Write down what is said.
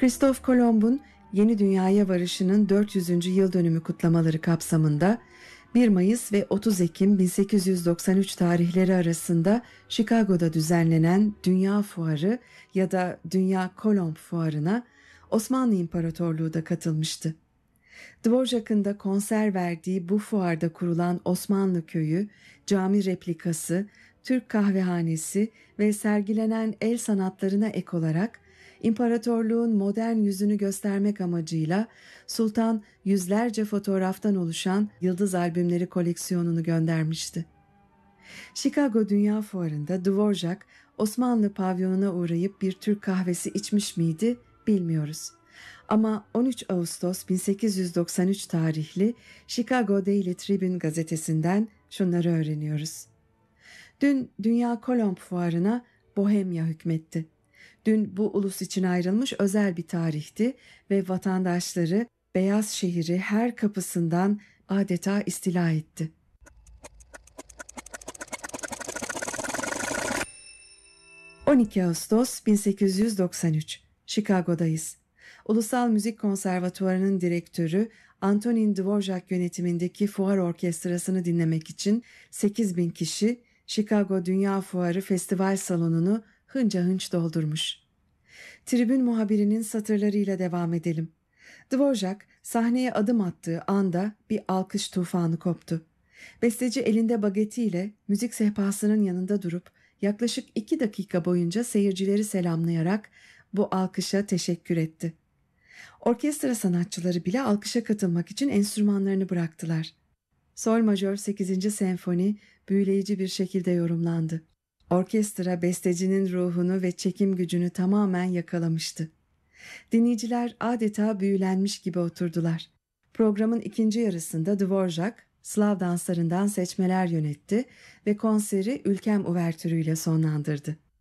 Kristof Kolomb'un Yeni Dünya'ya varışının 400. yıl dönümü kutlamaları kapsamında 1 Mayıs ve 30 Ekim 1893 tarihleri arasında Chicago'da düzenlenen Dünya Fuarı ya da Dünya Kolomb Fuarı'na Osmanlı İmparatorluğu da katılmıştı. Dvorak'ın da konser verdiği bu fuarda kurulan Osmanlı Köyü, cami replikası, Türk kahvehanesi ve sergilenen el sanatlarına ek olarak imparatorluğun modern yüzünü göstermek amacıyla Sultan yüzlerce fotoğraftan oluşan yıldız albümleri koleksiyonunu göndermişti. Chicago Dünya Fuarı'nda Dvorak Osmanlı pavyonuna uğrayıp bir Türk kahvesi içmiş miydi bilmiyoruz. Ama 13 Ağustos 1893 tarihli Chicago Daily Tribune gazetesinden şunları öğreniyoruz. Dün Dünya Kolomb Fuarı'na Bohemya hükmetti. Dün bu ulus için ayrılmış özel bir tarihti ve vatandaşları Beyaz Şehir'i her kapısından adeta istila etti. ...12 Ağustos 1893, Chicago'dayız. Ulusal Müzik Konservatuvarı'nın direktörü Antonin Dvorak yönetimindeki fuar orkestrasını dinlemek için 8.000 kişi Chicago Dünya Fuarı Festival Salonu'nu hınca hınç doldurmuş. Tribün muhabirinin satırlarıyla devam edelim. Dvorak sahneye adım attığı anda bir alkış tufanı koptu. Besteci elinde bagetiyle müzik sehpasının yanında durup yaklaşık 2 dakika boyunca seyircileri selamlayarak bu alkışa teşekkür etti. Orkestra sanatçıları bile alkışa katılmak için enstrümanlarını bıraktılar. Sol majör 8. senfoni büyüleyici bir şekilde yorumlandı. Orkestra bestecinin ruhunu ve çekim gücünü tamamen yakalamıştı. Dinleyiciler adeta büyülenmiş gibi oturdular. Programın ikinci yarısında Dvorak, Slav danslarından seçmeler yönetti ve konseri Ülkem Uvertürü'yle sonlandırdı.